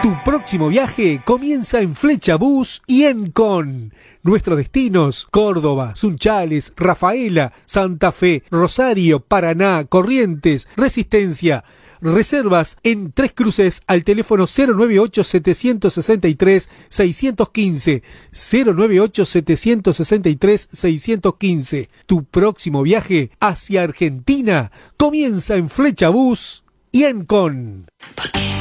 Tu próximo viaje comienza en Flecha Bus y Encon. Nuestros destinos: Córdoba, Sunchales, Rafaela, Santa Fe, Rosario, Paraná, Corrientes, Resistencia. Reservas en Tres Cruces al teléfono 098-763-615. 098-763-615. Tu próximo viaje hacia Argentina comienza en Flecha Bus y Encon. ¿Por qué